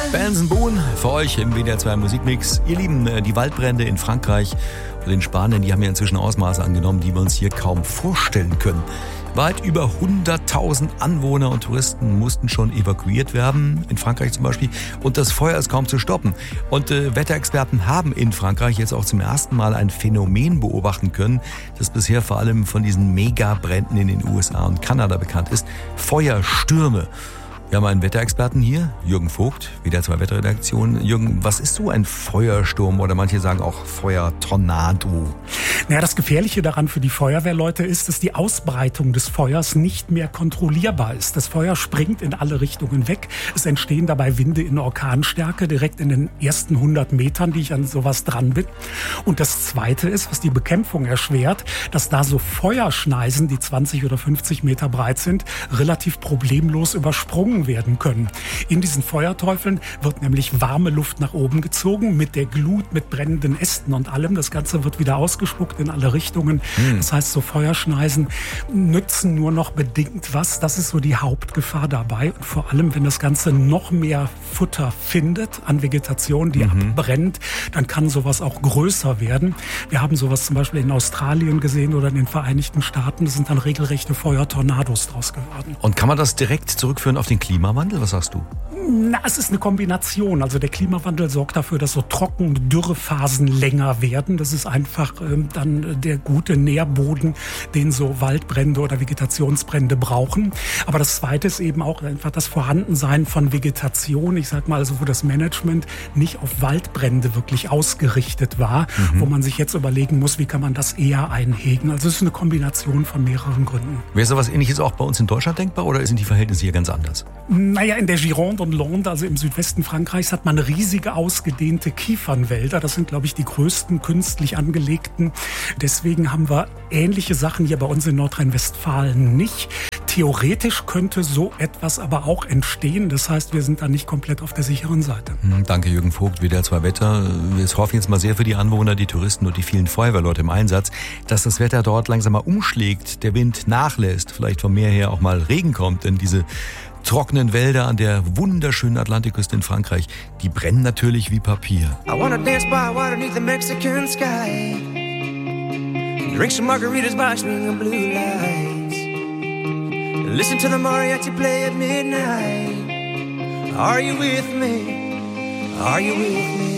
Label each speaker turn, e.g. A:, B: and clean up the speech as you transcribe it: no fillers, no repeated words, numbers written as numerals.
A: Benson Boone für euch im WDR 2 Musikmix. Ihr Lieben, die Waldbrände in Frankreich und in Spanien, die haben ja inzwischen Ausmaße angenommen, die wir uns hier kaum vorstellen können. Weit über 100.000 Anwohner und Touristen mussten schon evakuiert werden, in Frankreich zum Beispiel. Und das Feuer ist kaum zu stoppen. Und Wetterexperten haben in Frankreich jetzt auch zum ersten Mal ein Phänomen beobachten können, das bisher vor allem von diesen Megabränden in den USA und Kanada bekannt ist. Feuerstürme. Wir haben einen Wetterexperten hier, Jürgen Vogt, WDR 2 Wetterredaktion. Jürgen, was ist so ein Feuersturm oder manche sagen auch Feuertornado?
B: Naja, das Gefährliche daran für die Feuerwehrleute ist, dass die Ausbreitung des Feuers nicht mehr kontrollierbar ist. Das Feuer springt in alle Richtungen weg. Es entstehen dabei Winde in Orkanstärke direkt in den ersten 100 Metern, die ich an sowas dran bin. Und das Zweite ist, was die Bekämpfung erschwert, dass da so Feuerschneisen, die 20 oder 50 Meter breit sind, relativ problemlos übersprungen werden können. In diesen Feuerteufeln wird nämlich warme Luft nach oben gezogen mit der Glut, mit brennenden Ästen und allem. Das Ganze wird wieder ausgespuckt in alle Richtungen. Das heißt, so Feuerschneisen nützen nur noch bedingt was. Das ist so die Hauptgefahr dabei. Und vor allem, wenn das Ganze noch mehr Futter findet an Vegetation, die abbrennt, dann kann sowas auch größer werden. Wir haben sowas zum Beispiel in Australien gesehen oder in den Vereinigten Staaten. Das sind dann regelrechte Feuertornados draus geworden.
A: Und kann man das direkt zurückführen auf den Klimawandel? Was sagst du?
B: Na, es ist eine Kombination. Also der Klimawandel sorgt dafür, dass so trockene Dürrephasen länger werden. Das ist einfach dann der gute Nährboden, den so Waldbrände oder Vegetationsbrände brauchen. Aber das Zweite ist eben auch einfach das Vorhandensein von Vegetation. Ich sag mal, also wo das Management nicht auf Waldbrände wirklich ausgerichtet war, wo man sich jetzt überlegen muss, wie kann man das eher einhegen. Also es ist eine Kombination von mehreren Gründen.
A: Wäre sowas Ähnliches auch bei uns in Deutschland denkbar oder sind die Verhältnisse hier ganz anders?
B: Naja, in der Gironde und Landes, also im Südwesten Frankreichs, hat man riesige, ausgedehnte Kiefernwälder. Das sind, glaube ich, die größten künstlich angelegten. Deswegen haben wir ähnliche Sachen hier bei uns in Nordrhein-Westfalen nicht. Theoretisch könnte so etwas aber auch entstehen. Das heißt, wir sind da nicht komplett auf der sicheren Seite.
A: Danke, Jürgen Vogt, WDR 2 Wetter. Wir hoffen jetzt mal sehr für die Anwohner, die Touristen und die vielen Feuerwehrleute im Einsatz, dass das Wetter dort langsam mal umschlägt, der Wind nachlässt, vielleicht vom Meer her auch mal Regen kommt, denn diese trockenen Wälder an der wunderschönen Atlantikküste in Frankreich, die brennen natürlich wie Papier.
C: I wanna dance by water beneath the Mexican sky. Drink some margaritas by swinging blue lights. Listen to the mariachi play at midnight. Are you with me? Are you with me?